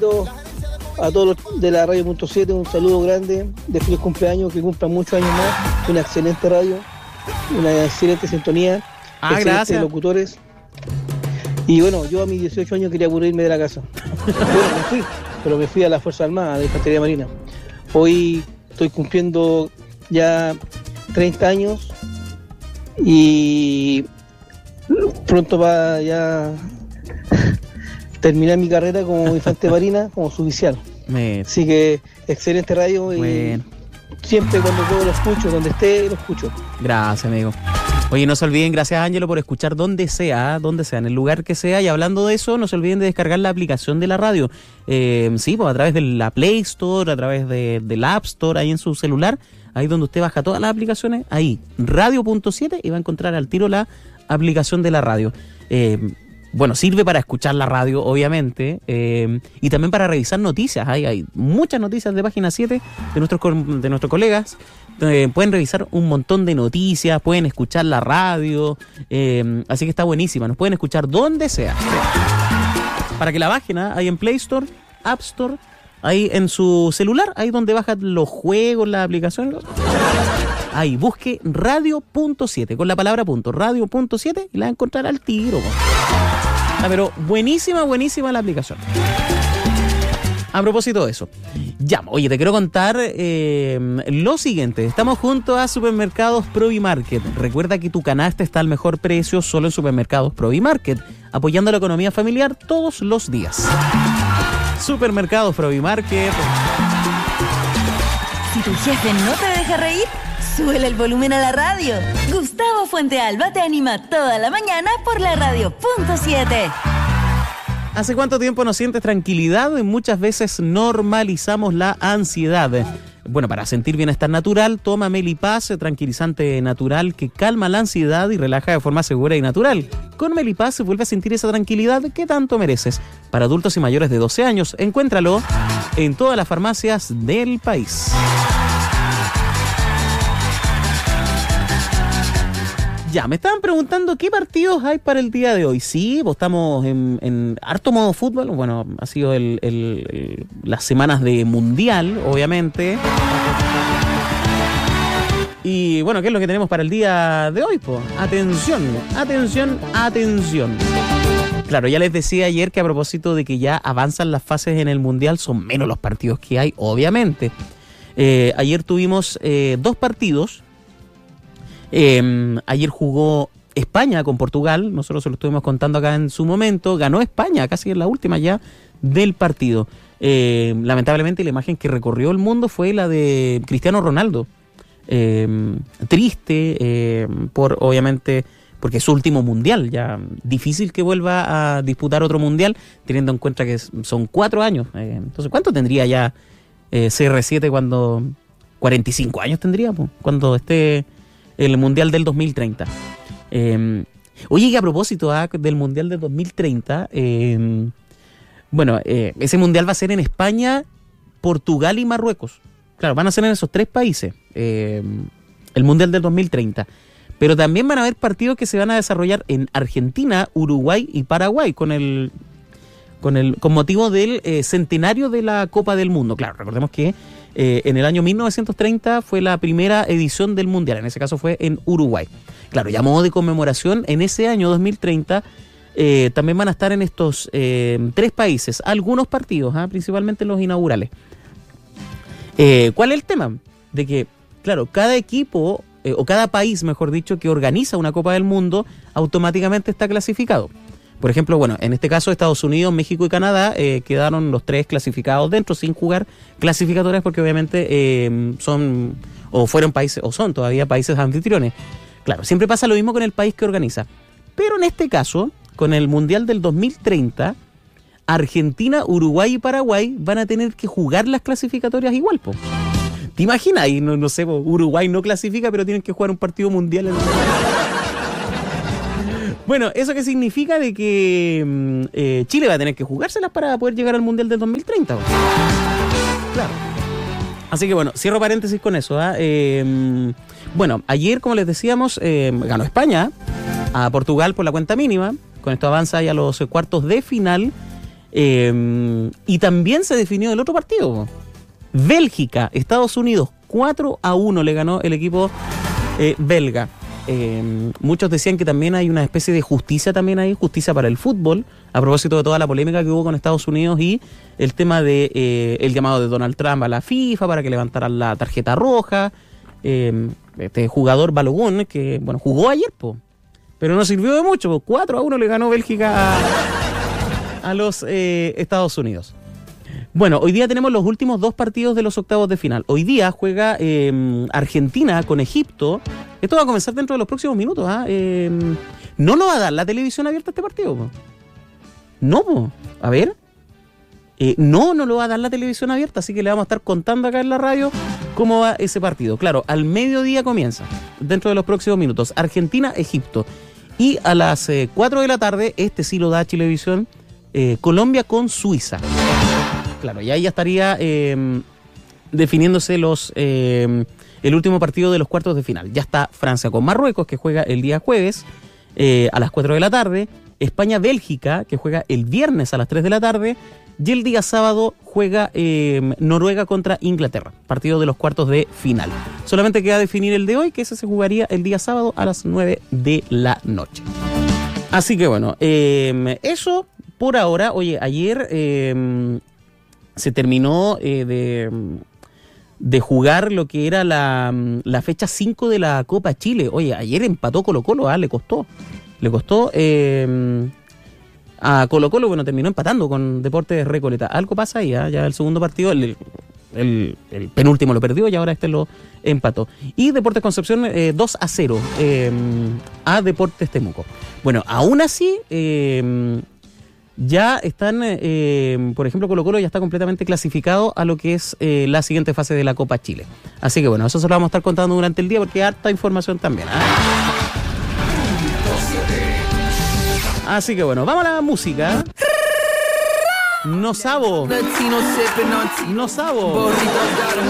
A todos los de la Radio.7, un saludo grande de feliz cumpleaños, que cumplan muchos años más, una excelente radio, una excelente sintonía, excelentes gracias. locutores. Y bueno, yo a mis 18 años quería aburrirme de la casa. Bueno, me fui a la Fuerza Armada de Infantería Marina. Hoy estoy cumpliendo ya 30 años y pronto va ya terminar mi carrera como infante marina, como suboficial. Así que excelente radio y bueno, siempre cuando puedo lo escucho, donde esté lo escucho. Gracias, amigo. Oye, no se olviden, gracias Ángelo por escuchar donde sea, en el lugar que sea. Y hablando de eso, no se olviden de descargar la aplicación de la radio. Sí, pues a través de la Play Store, a través del App Store, ahí en su celular, ahí donde usted baja todas las aplicaciones, ahí, Radio.7, y va a encontrar al tiro la aplicación de la radio. Bueno, sirve para escuchar la radio, obviamente, y también para revisar noticias. Hay muchas noticias de Página 7 de nuestros colegas. Pueden revisar un montón de noticias, pueden escuchar la radio, así que está buenísima. Nos pueden escuchar donde sea. Para que la bajen, ahí en Play Store, App Store, ahí en su celular, ahí donde bajan los juegos, las aplicaciones. Ahí, busque Radio.7, con la palabra punto, Radio.7, y la va a encontrar al tiro. Pero buenísima la aplicación. A propósito de eso, ya, oye, te quiero contar lo siguiente. Estamos junto a Supermercados Provimarket. Recuerda que tu canasta está al mejor precio solo en Supermercados Provimarket, apoyando la economía familiar todos los días. Supermercados Provimarket. Si tu jefe no te deja reír, súbele el volumen a la radio. Gustavo Fuentealba te anima toda la mañana por la Radio.7. ¿Hace cuánto tiempo no sientes tranquilidad? Muchas veces normalizamos la ansiedad. Bueno, para sentir bienestar natural, toma Melipaz, tranquilizante natural que calma la ansiedad y relaja de forma segura y natural. Con Melipaz vuelve a sentir esa tranquilidad que tanto mereces. Para adultos y mayores de 12 años, encuéntralo en todas las farmacias del país. Ya, me estaban preguntando qué partidos hay para el día de hoy. Sí, pues estamos en harto modo fútbol. Bueno, ha sido las semanas de Mundial, obviamente. Y bueno, ¿qué es lo que tenemos para el día de hoy? Pues atención. Claro, ya les decía ayer que a propósito de que ya avanzan las fases en el Mundial, son menos los partidos que hay, obviamente. Ayer tuvimos 2 partidos. Ayer jugó España con Portugal, nosotros se lo estuvimos contando acá en su momento, ganó España casi en la última ya del partido. Lamentablemente la imagen que recorrió el mundo fue la de Cristiano Ronaldo. Triste, obviamente, porque es su último mundial, ya difícil que vuelva a disputar otro mundial, teniendo en cuenta que son 4 años. Entonces, ¿cuánto tendría ya CR7 cuando 45 años tendría, cuando esté el Mundial del 2030. Oye, que a propósito del Mundial del 2030, ese Mundial va a ser en España, Portugal y Marruecos. Claro, van a ser en esos 3 países el Mundial del 2030. Pero también van a haber partidos que se van a desarrollar en Argentina, Uruguay y Paraguay con motivo del centenario de la Copa del Mundo. Claro, recordemos que en el año 1930 fue la primera edición del Mundial, en ese caso fue en Uruguay. Claro, y a modo de conmemoración, en ese año 2030 también van a estar en estos 3 países algunos partidos, principalmente los inaugurales. ¿Cuál es el tema? De que, claro, cada equipo, o cada país, mejor dicho, que organiza una Copa del Mundo, automáticamente está clasificado. Por ejemplo, bueno, en este caso Estados Unidos, México y Canadá quedaron los 3 clasificados dentro sin jugar clasificatorias porque obviamente son países, o son todavía países anfitriones. Claro, siempre pasa lo mismo con el país que organiza. Pero en este caso, con el Mundial del 2030, Argentina, Uruguay y Paraguay van a tener que jugar las clasificatorias igual, po. ¿Te imaginas? Y no sé, Uruguay no clasifica, pero tienen que jugar un partido mundial en el... Bueno, ¿eso qué significa? De que Chile va a tener que jugárselas para poder llegar al Mundial del 2030. Claro. Así que bueno, cierro paréntesis con eso. Bueno, ayer, como les decíamos, ganó España a Portugal por la cuenta mínima. Con esto avanza ya a los cuartos de final. Y también se definió el otro partido, po. Bélgica, Estados Unidos, 4-1 le ganó el equipo belga. Muchos decían que también hay una especie de justicia también ahí, justicia para el fútbol, a propósito de toda la polémica que hubo con Estados Unidos y el tema de el llamado de Donald Trump a la FIFA para que levantaran la tarjeta roja. Este jugador Balogun, que bueno, jugó ayer, pero no sirvió de mucho, 4-1 le ganó Bélgica a los Estados Unidos. Bueno, hoy día tenemos los últimos 2 partidos de los octavos de final. Hoy día juega Argentina con Egipto. Esto va a comenzar dentro de los próximos minutos. ¿No lo va a dar la televisión abierta este partido? No, a ver. No lo va a dar la televisión abierta, así que le vamos a estar contando acá en la radio cómo va ese partido. Claro, al mediodía comienza, dentro de los próximos minutos, Argentina-Egipto. Y a las 4 de la tarde, este sí lo da Chilevisión, Colombia con Suiza. Claro, y ahí ya estaría definiéndose el último partido de los cuartos de final. Ya está Francia con Marruecos, que juega el día jueves a las 4 de la tarde. España-Bélgica, que juega el viernes a las 3 de la tarde. Y el día sábado juega Noruega contra Inglaterra, partido de los cuartos de final. Solamente queda definir el de hoy, que ese se jugaría el día sábado a las 9 de la noche. Así que bueno, eso por ahora. Oye, ayer se terminó de jugar lo que era la fecha 5 de la Copa Chile. Oye, ayer empató Colo-Colo, le costó. A Colo-Colo, bueno, terminó empatando con Deportes Recoleta. Algo pasa ahí, ya el segundo partido, el penúltimo lo perdió y ahora este lo empató. Y Deportes Concepción 2-0 a Deportes Temuco. Bueno, aún así, ya están, por ejemplo, Colo-Colo ya está completamente clasificado a lo que es la siguiente fase de la Copa Chile. Así que bueno, eso se lo vamos a estar contando durante el día porque hay harta información también. Así que bueno, vamos a la música. No sabo.